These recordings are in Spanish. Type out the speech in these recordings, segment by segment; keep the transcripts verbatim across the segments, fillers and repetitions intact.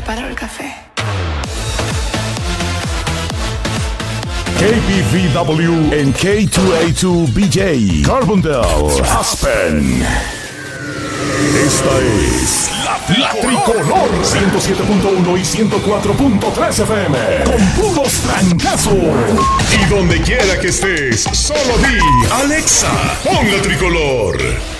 preparo el café. K B V W en K dos A dos B J, Carbondale, Aspen. Esta es La, la Tricolor ciento siete punto uno y ciento cuatro punto tres F M. Con puros trancazos. Y donde quiera que estés, solo di Alexa, pon La Tricolor.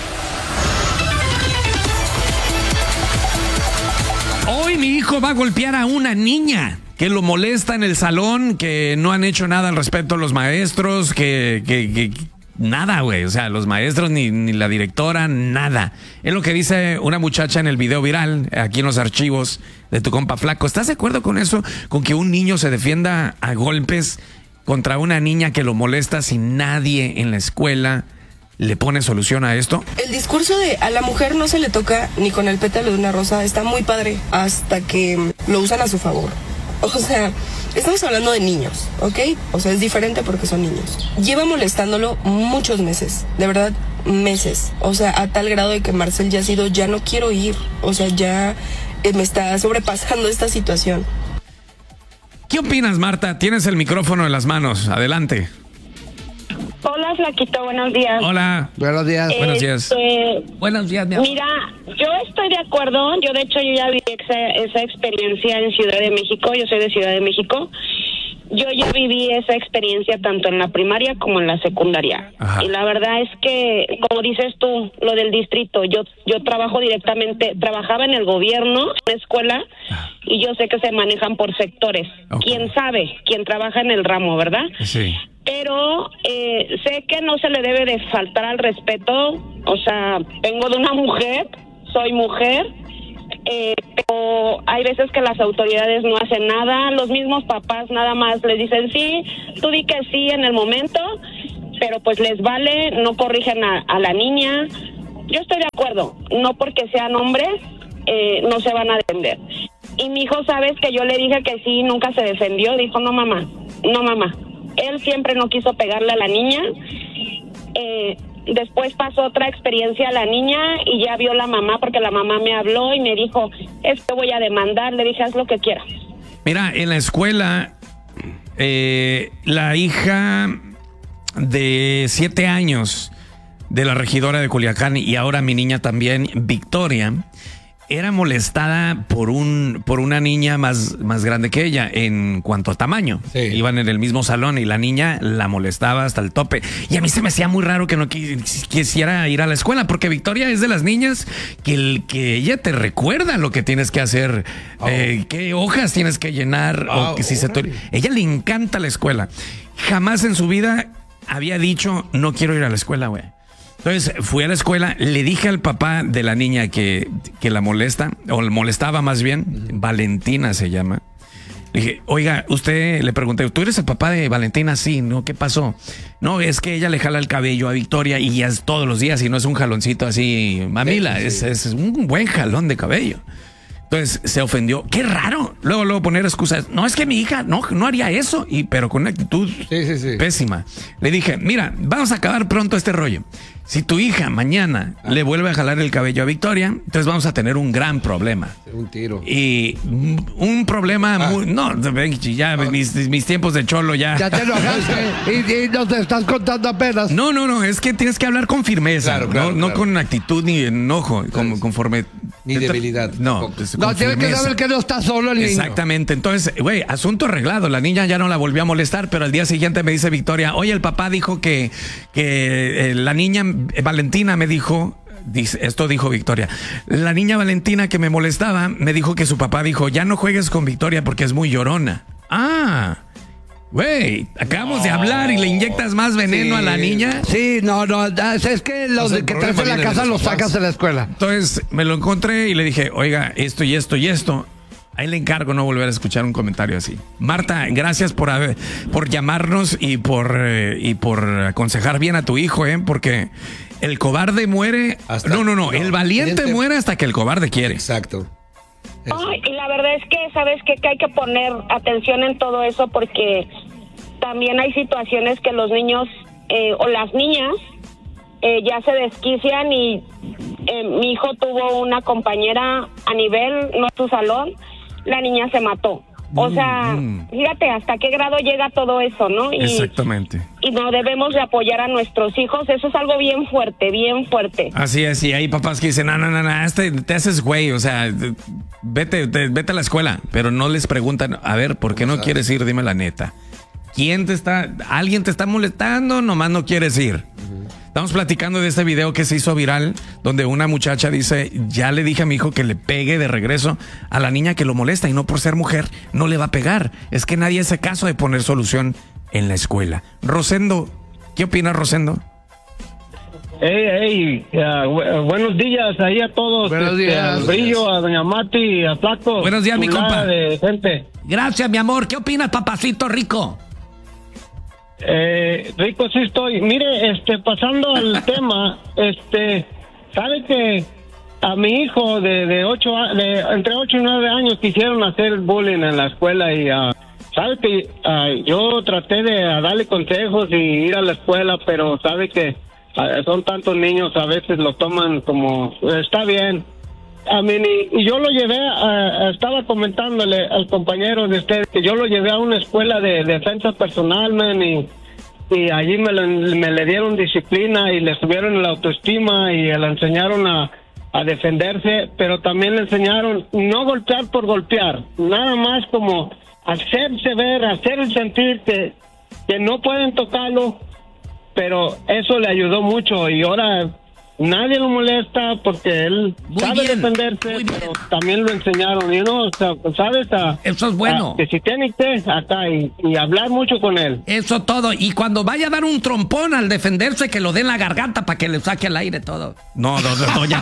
Hoy mi hijo va a golpear a una niña que lo molesta en el salón, que no han hecho nada al respecto los maestros, que... que, que nada, güey. O sea, los maestros ni, ni la directora, nada. Es lo que dice una muchacha en el video viral, aquí en los archivos de tu compa Flaco. ¿Estás de acuerdo con eso? Con que un niño se defienda a golpes contra una niña que lo molesta sin nadie en la escuela le pone solución a esto. El discurso de a la mujer no se le toca ni con el pétalo de una rosa está muy padre hasta que lo usan a su favor. O sea, estamos hablando de niños, ¿ok? O sea, es diferente porque son niños. Lleva molestándolo muchos meses, de verdad, meses. O sea, a tal grado de que Marcel ya ha sido, ya no quiero ir. O sea, ya eh, me está sobrepasando esta situación. ¿Qué opinas, Marta? Tienes el micrófono en las manos. Adelante. Hola, Flaquito, buenos días. Hola. Buenos días. Eh, Buenos días. eh, Buenos días, mi amor. Mira, yo estoy de acuerdo. Yo, de hecho, yo ya viví esa, esa experiencia en Ciudad de México. Yo soy de Ciudad de México. Yo ya viví esa experiencia tanto en la primaria como en la secundaria. Ajá. Y la verdad es que, como dices tú, lo del distrito, yo yo trabajo directamente, trabajaba en el gobierno, en la escuela, y yo sé que se manejan por sectores. Okay. ¿Quién sabe? ¿Quién trabaja en el ramo, verdad? Sí. Pero eh, sé que no se le debe de faltar al respeto. O sea, vengo de una mujer, soy mujer, eh, pero hay veces que las autoridades no hacen nada. Los mismos papás nada más les dicen sí, tú di que sí en el momento, pero pues les vale, no corrigen a, a la niña. Yo estoy de acuerdo, no porque sean hombres eh, no se van a defender. Y mi hijo, sabes que yo le dije que sí, nunca se defendió, dijo no mamá, no mamá. Él siempre no quiso pegarle a la niña. Eh, después pasó otra experiencia a la niña y ya vio la mamá, porque la mamá me habló y me dijo, es que voy a demandar. Le dije, haz lo que quieras. Mira, en la escuela, eh, la hija de siete años de la regidora de Culiacán y ahora mi niña también, Victoria, era molestada por un por una niña más, más grande que ella en cuanto a tamaño. Sí. Iban en el mismo salón y la niña la molestaba hasta el tope. Y a mí se me hacía muy raro que no quisiera ir a la escuela, porque Victoria es de las niñas que, el, que ella te recuerda lo que tienes que hacer, oh. eh, qué hojas tienes que llenar. Oh, o que si se te... Ella le encanta la escuela. Jamás en su vida había dicho, no quiero ir a la escuela, güey. Entonces fui a la escuela, le dije al papá de la niña que, que la molesta, o la molestaba más bien, uh-huh. Valentina se llama. Le dije, oiga, usted, le pregunté, ¿tú eres el papá de Valentina? Sí, ¿no? ¿Qué pasó? No, es que ella le jala el cabello a Victoria y ya es todos los días y no es un jaloncito así, mamila, sí, sí. Es, es un buen jalón de cabello. Entonces se ofendió. Qué raro. Luego, luego poner excusas. No, es que mi hija no, no haría eso. Y, pero con una actitud sí, sí, sí. pésima. Le dije, mira, vamos a acabar pronto este rollo. Si tu hija mañana ah. le vuelve a jalar el cabello a Victoria, entonces vamos a tener un gran problema. Un tiro. Y un problema ah. muy... No, ya ah. mis, mis tiempos de cholo ya... Ya te enojaste y, y no te estás contando apenas. No, no, no. Es que tienes que hablar con firmeza. Claro, claro, no, claro. no con actitud ni enojo. Como, conforme... Ni debilidad. No, pues, no tiene que saber que no está solo el niño. Exactamente. Entonces, güey, asunto arreglado. La niña ya no la volvió a molestar, pero al día siguiente me dice Victoria, oye, el papá dijo que, que eh, la niña eh, Valentina me dijo, dice, esto dijo Victoria, la niña Valentina que me molestaba me dijo que su papá dijo, ya no juegues con Victoria porque es muy llorona. Ah, güey, acabamos no. de hablar y le inyectas más veneno sí. a la niña. Sí, no, no, es que los que traes en la casa los sacas de la escuela. Entonces me lo encontré y le dije, oiga, esto y esto y esto. Ahí le encargo no volver a escuchar un comentario así. Marta, gracias por, haber, por llamarnos y por, eh, y por aconsejar bien a tu hijo, ¿eh? Porque el cobarde muere... Hasta, no, no, no, no, el valiente valiente. muere hasta que el cobarde quiere. Exacto. Ay, y la verdad es que, ¿sabes qué? Que hay que poner atención en todo eso porque también hay situaciones que los niños eh, o las niñas eh, ya se desquician y eh, mi hijo tuvo una compañera a nivel, no en su salón, la niña se mató. O sea, mm. fíjate hasta qué grado llega todo eso, ¿no? Y, exactamente. Y no debemos de apoyar a nuestros hijos, eso es algo bien fuerte, bien fuerte. Así es, y hay papás que dicen, no, no, no, no, este, te haces güey, o sea, vete, te, vete a la escuela, pero no les preguntan, a ver, ¿por qué no quieres ir? Dime la neta. ¿Quién te está, alguien te está molestando? Nomás no quieres ir. Uh-huh. Estamos platicando de este video que se hizo viral, donde una muchacha dice, ya le dije a mi hijo que le pegue de regreso a la niña que lo molesta y no por ser mujer no le va a pegar. Es que nadie hace caso de poner solución en la escuela. Rosendo, ¿qué opinas, Rosendo? Hey, hey, uh, buenos días ahí a todos. Buenos este, días. Al Brillo, a Doña Mati, a Flaco. Buenos días, mi compa. De gente. Gracias, mi amor. ¿Qué opinas, papacito rico? Eh, rico sí estoy. Mire, este, pasando al tema, este, sabe que a mi hijo de, de ocho, de, entre ocho y nueve años quisieron hacer bullying en la escuela y, uh, sabe que uh, yo traté de uh, darle consejos y ir a la escuela, pero sabe que uh, son tantos niños, a veces lo toman como, está bien. A mí, y, y yo lo llevé, a, estaba comentándole al compañero de usted que yo lo llevé a una escuela de defensa personal, man, y, y allí me, lo, me le dieron disciplina y le subieron la autoestima y le enseñaron a, a defenderse, pero también le enseñaron no golpear por golpear, nada más como hacerse ver, hacer sentir que, que no pueden tocarlo, pero eso le ayudó mucho y ahora nadie lo molesta porque él muy sabe bien, defenderse, pero también lo enseñaron. Y uno, o sea, ¿sabes? A, eso es bueno. A, que si tiene que acá y, y hablar mucho con él. Eso todo. Y cuando vaya a dar un trompón al defenderse, que lo dé en la garganta para que le saque al aire todo. No, no, no, no ya.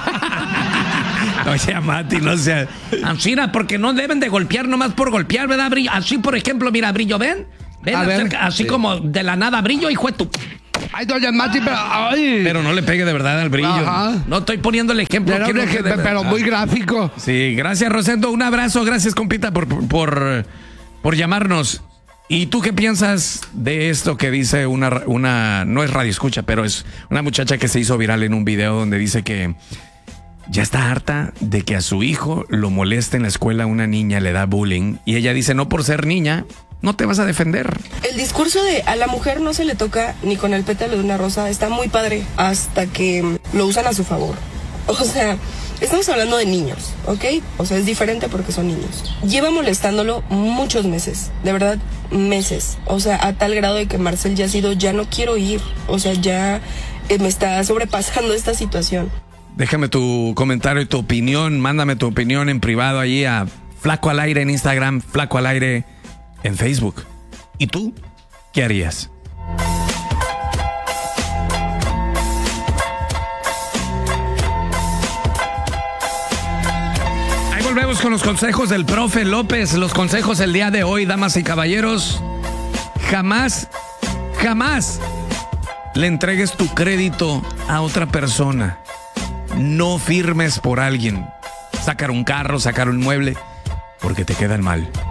No sea Mati, no sea. Ancina, porque no deben de golpear nomás por golpear, ¿verdad, Brillo? Así, por ejemplo, mira, Brillo, ven. Ven, A ver, acerca, así sí. como de la nada, Brillo, hijo de tu... Ay, doña Mati, pero... Ay. Pero no le pegue de verdad al Brillo. Ajá. No estoy poniendo el ejemplo. Era que un no ejemplo, quede- pero muy gráfico. Sí, gracias, Rosendo. Un abrazo, gracias, compita, por, por, por llamarnos. ¿Y tú qué piensas de esto que dice una, una, no es radio escucha, pero es una muchacha que se hizo viral en un video donde dice que ya está harta de que a su hijo lo moleste en la escuela una niña, le da bullying, y ella dice, no por ser niña, no te vas a defender. El discurso de a la mujer no se le toca ni con el pétalo de una rosa está muy padre hasta que lo usan a su favor. O sea, estamos hablando de niños, ¿ok? O sea, es diferente porque son niños. Lleva molestándolo muchos meses, de verdad, meses. O sea, a tal grado de que Marcel ya ha sido, ya no quiero ir. O sea, ya eh, me está sobrepasando esta situación. Déjame tu comentario y tu opinión, mándame tu opinión en privado allí a Flaco al Aire en Instagram, Flaco al Aire en Facebook. ¿Y tú qué harías? Ahí volvemos con los consejos del profe López. Los consejos del día de hoy, damas y caballeros. Jamás, jamás le entregues tu crédito a otra persona. No firmes por alguien. Sacar un carro, sacar un mueble, porque te quedan mal.